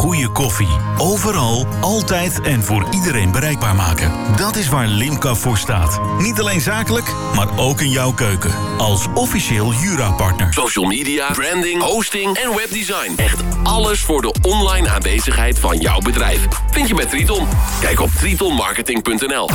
goede koffie. Overal, altijd en voor iedereen bereikbaar maken. Dat is waar Limca voor staat. Niet alleen zakelijk, maar ook in jouw keuken. Als officieel Jura-partner. Social media, branding, hosting en webdesign. Echt alles voor de online aanwezigheid van jouw bedrijf. Vind je bij Triton. Kijk op tritonmarketing.nl.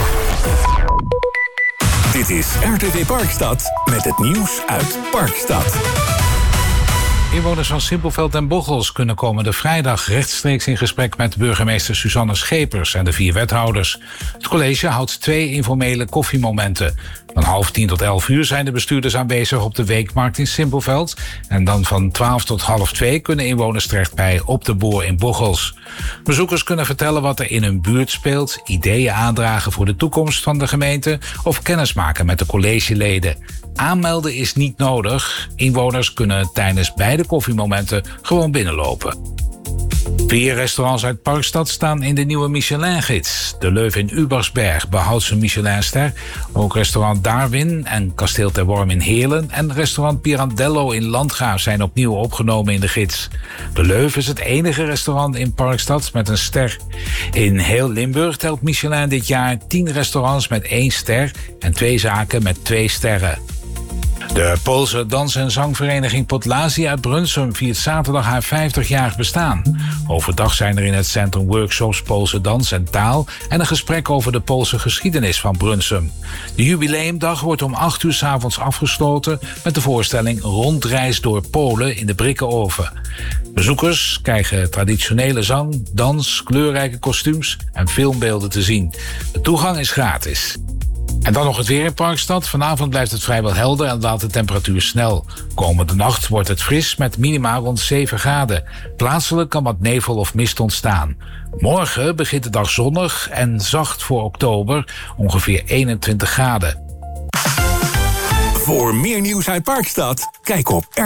Dit is RTV Parkstad met het nieuws uit Parkstad. Inwoners van Simpelveld en Bocholt kunnen komende vrijdag rechtstreeks in gesprek met burgemeester Suzanne Schepers en de 4 wethouders. Het college houdt 2 informele koffiemomenten. Van 9:30 tot 11:00 zijn de bestuurders aanwezig op de Weekmarkt in Simpelveld. En dan van 12 tot 1:30 kunnen inwoners terecht bij Op de Boer in Bocholt. Bezoekers kunnen vertellen wat er in hun buurt speelt, ideeën aandragen voor de toekomst van de gemeente of kennismaken met de collegeleden. Aanmelden is niet nodig. Inwoners kunnen tijdens beide koffiemomenten gewoon binnenlopen. 4 restaurants uit Parkstad staan in de nieuwe Michelin-gids. De Leuve in Ubersberg behoudt zijn Michelinster. Ook restaurant Darwin en Kasteel ter Worm in Heerlen en restaurant Pirandello in Landgraaf zijn opnieuw opgenomen in de gids. De Leuve is het enige restaurant in Parkstad met een ster. In heel Limburg telt Michelin dit jaar 10 restaurants met 1 ster en 2 zaken met 2 sterren. De Poolse dans- en zangvereniging Podlasie uit Brunsum viert zaterdag haar 50-jarig bestaan. Overdag zijn er in het centrum workshops Poolse dans en taal en een gesprek over de Poolse geschiedenis van Brunsum. De jubileumdag wordt om 8:00 's avonds afgesloten met de voorstelling Rondreis door Polen in de Brikkenoven. Bezoekers krijgen traditionele zang, dans, kleurrijke kostuums en filmbeelden te zien. De toegang is gratis. En dan nog het weer in Parkstad. Vanavond blijft het vrijwel helder en daalt de temperatuur snel. Komende nacht wordt het fris met minima rond 7 graden. Plaatselijk kan wat nevel of mist ontstaan. Morgen begint de dag zonnig en zacht voor oktober, ongeveer 21 graden. Voor meer nieuws uit Parkstad, kijk op